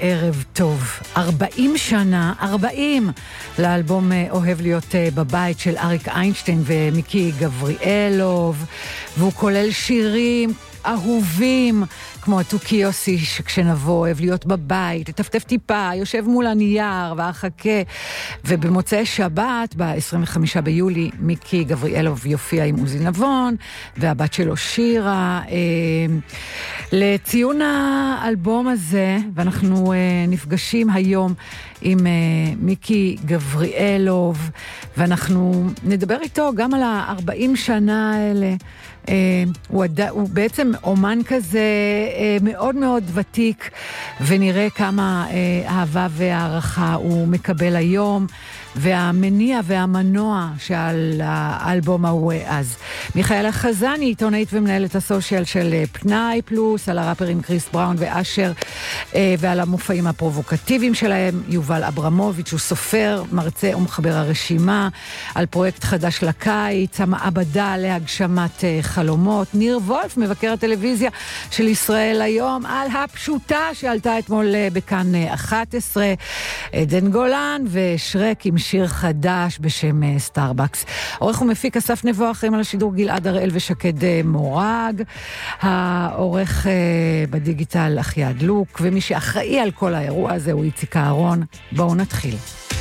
ערב טוב. 40 שנה, 40, לאלבום אוהב להיות בבית של אריק איינשטיין ומיקי גבריאלוב, והוא כולל שירים אהובים, כמו התוכי יוסי שכשנבוא אוהב להיות בבית, לטפטף טיפה, יושב מול הנייר ואחכה. ובמוצאי שבת, ב-25 ביולי, מיקי גבריאלוב יופיע עם עוזי נבון, והבת שלו שירה, לציון האלבום הזה, ואנחנו נפגשים היום עם מיקי גבריאלוב, ואנחנו נדבר איתו גם על 40 שנה האלה. הוא בעצם אומן כזה מאוד מאוד ותיק, ונראה כמה אהבה והערכה הוא מקבל היום, והמניע והמנוע שעל האלבום ההוא אז. מיכאל החזני, עיתונאית ומנהלת הסושיאל של פנאי פלוס, על הראפרים קריס בראון ואשר, ועל המופעים הפרובוקטיביים שלהם. יובל אברמוביץ' הוא סופר, מרצה ומחבר הרשימה, על פרויקט חדש לקיץ, המעבדה להגשמת חלומות. ניר וולף, מבקר הטלוויזיה של ישראל היום, על הפשוטה שעלתה אתמול בכאן 11. עדן גולן ושרק עם שיר חדש בשם סטארבקס. עורך ומפיק אסף נבו, אחרים על השידור גלעד הראל ושקד מורג. העורך בדיגיטל אחיה דלוק, ומי שאחראי על כל האירוע הזה הוא איציק אהרון. בואו נתחיל.